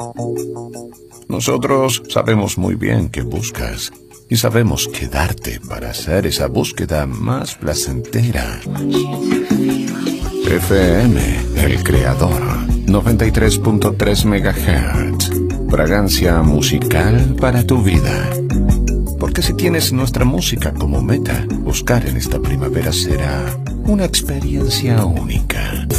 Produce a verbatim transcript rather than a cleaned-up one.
Nosotros sabemos muy bien qué buscas y sabemos quedarte para hacer esa búsqueda más placentera. F M, El Creador, noventa y tres punto tres megahertz. Fragancia musical para tu vida. Porque si tienes nuestra música como meta, buscar en esta primavera será una experiencia única.